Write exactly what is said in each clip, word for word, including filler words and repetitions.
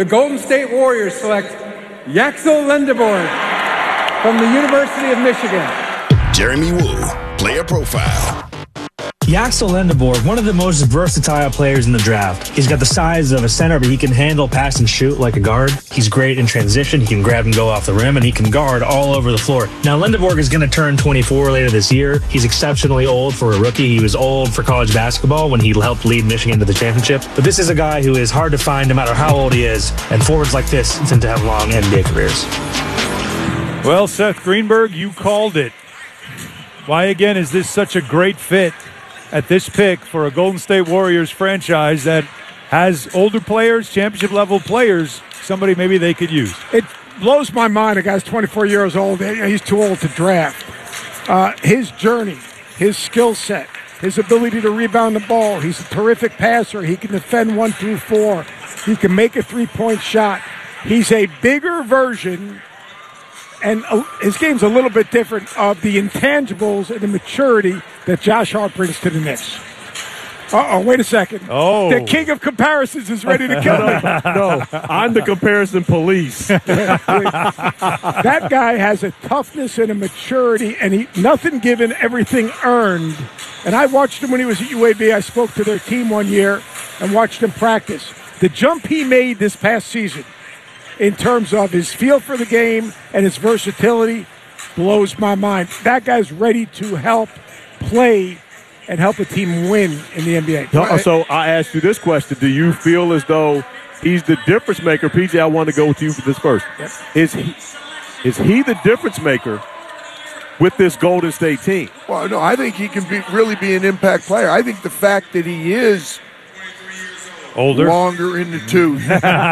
the Golden State Warriors select Yaxel Lendeborg from the University of Michigan. Jeremy Woo, player profile. Yaxel Lendeborg, one of the most versatile players in the draft. He's got the size of a center, but he can handle, pass, and shoot like a guard. He's great in transition. He can grab and go off the rim, and he can guard all over the floor. Now, Lendeborg is going to turn twenty-four later this year. He's exceptionally old for a rookie. He was old for college basketball when he helped lead Michigan to the championship. But this is a guy who is hard to find no matter how old he is, and forwards like this tend to have long N B A careers. Well, Seth Greenberg, you called it. Why, again, is this such a great fit at this pick for a Golden State Warriors franchise that has older players, championship-level players, somebody maybe they could use? It blows my mind. A guy's twenty-four years old. He's too old to draft. Uh, his journey, his skill set, his ability to rebound the ball. He's a terrific passer. He can defend one through four. He can make a three-point shot. He's a bigger version, and his game's a little bit different, of the intangibles and the maturity that Josh Hart brings to the Knicks. Uh-oh, wait a second. Oh. The king of comparisons is ready to kill me. No, I'm the comparison police. That guy has a toughness and a maturity, and he nothing given, everything earned. And I watched him when he was at U A B. I spoke to their team one year and watched him practice. The jump he made this past season in terms of his feel for the game and his versatility blows my mind. That guy's ready to help play and help a team win in the N B A. No, so I asked you this question. Do you feel as though he's the difference maker? P J, I want to go with you for this first. Yep. Is he, is he the difference maker with this Golden State team? Well, no, I think he can be really be an impact player. I think the fact that he is older, longer in the tooth,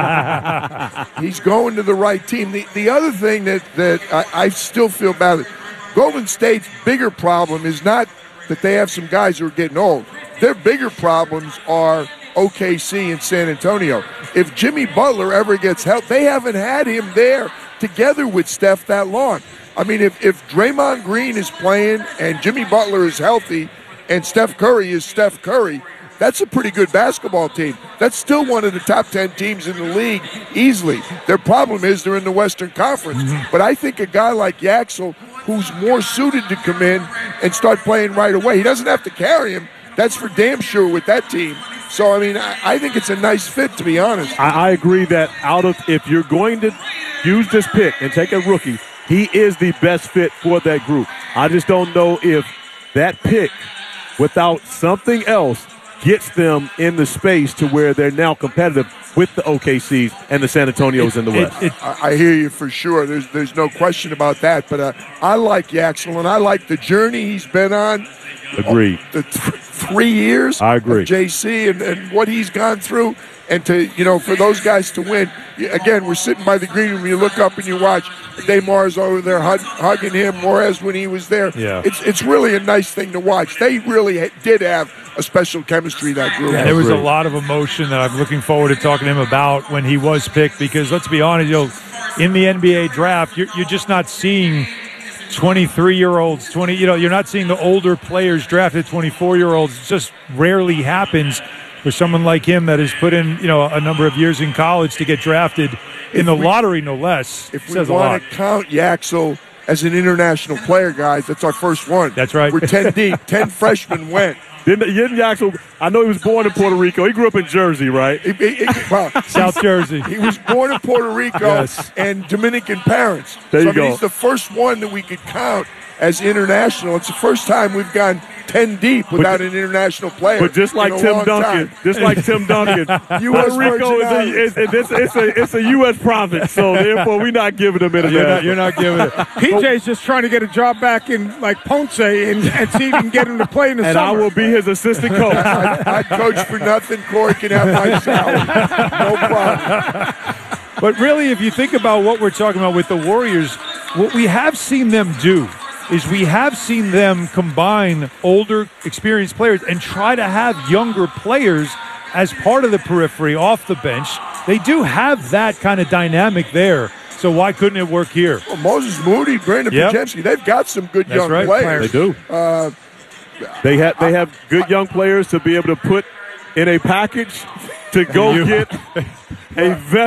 he's going to the right team. The the other thing that, that I, I still feel bad, Golden State's bigger problem is not that they have some guys who are getting old. Their bigger problems are O K C and San Antonio. If Jimmy Butler ever gets help, they haven't had him there together with Steph that long. I mean, if, if Draymond Green is playing and Jimmy Butler is healthy and Steph Curry is Steph Curry, that's a pretty good basketball team. That's still one of the top ten teams in the league easily. Their problem is they're in the Western Conference. Mm-hmm. But I think a guy like Yaxel, who's more suited to come in and start playing right away, he doesn't have to carry him. That's for damn sure with that team. So, I mean, I, I think it's a nice fit, to be honest. I, I agree that out of if you're going to use this pick and take a rookie, he is the best fit for that group. I just don't know if that pick, without something else, gets them in the space to where they're now competitive with the O K Cs and the San Antonios in the West. It, it, I, I hear you for sure. There's there's no question about that. But uh, I like Yaxel, and I like the journey he's been on. Agreed. The th- three years I agree. of J C and, and what he's gone through. And to, you know, for those guys to win, again, we're sitting by the green room. You look up and you watch DeMar's over there hug, hugging him, Morez when he was there. Yeah. It's it's really a nice thing to watch. They really ha- did have a special chemistry, that group. Yeah, there was a lot of emotion that I'm looking forward to talking to him about when he was picked, because let's be honest, you know, in the N B A draft, you're, you're just not seeing twenty-three-year-olds, twenty, you know, you're not seeing the older players drafted twenty-four-year-olds. It just rarely happens for someone like him that has put in, you know, a number of years in college to get drafted in if the we, lottery, no less. If we want to count Yaxel as an international player, guys, that's our first one. That's right. We're ten deep. ten freshmen went. Didn't, didn't Yaxel, I know he was born in Puerto Rico. He grew up in Jersey, right? He, he, he, well, South Jersey. He was born in Puerto Rico yes. and Dominican parents. There so you I mean, go. He's the first one that we could count as international. It's the first time we've gone ten deep without but, an international player. But just like Tim Duncan, time. just like Tim Duncan, Puerto Rico is a, is, it's, it's, a, it's a U S province, so therefore we're not giving them international. You're not, you're not giving it. P J's just trying to get a job back in like Ponce and, and see if he can get him to play in the and summer. And I will be his assistant coach. I, I coach for nothing. Corey can have my salary. No problem. But really, if you think about what we're talking about with the Warriors, what we have seen them do is we have seen them combine older, experienced players and try to have younger players as part of the periphery off the bench. They do have that kind of dynamic there. So why couldn't it work here? Well, Moses Moody, Brandon yep. Podziemski, they've got some good That's young right. players. They do. Uh, they have they have good young players to be able to put in a package to go get a vet.